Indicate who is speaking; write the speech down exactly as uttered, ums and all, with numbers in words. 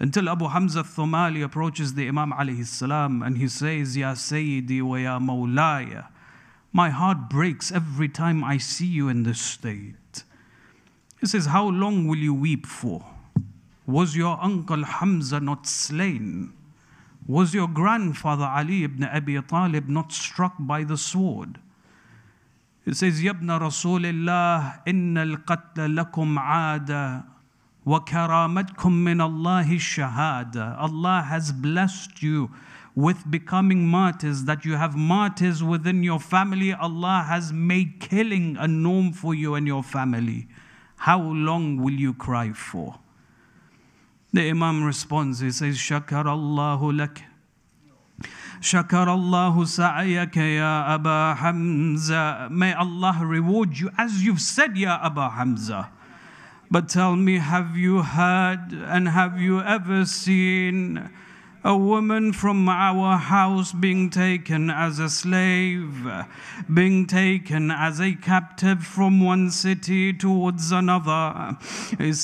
Speaker 1: Until Abu Hamza al-Thumali approaches the Imam alayhi salam and he says, Ya Sayyidi wa ya Mawlaya, my heart breaks every time I see you in this state. He says, how long will you weep for? Was your uncle Hamza not slain? Was your grandfather Ali ibn Abi Talib not struck by the sword? He says, Yabna Rasulillah, inna al-qatla lakum aada wa karamatkum min Allahi shahada. Allah has blessed you with becoming martyrs, that you have martyrs within your family. Allah has made killing a norm for you and your family. How long will you cry for? The Imam responds, he says, Shakar Allahu lak. Shakar Allahu sa'ayaka ya Aba Hamza. May Allah reward you as you've said, Ya Aba Hamza. But tell me, have you heard and have you ever seen a woman from our house being taken as a slave, being taken as a captive from one city towards another? He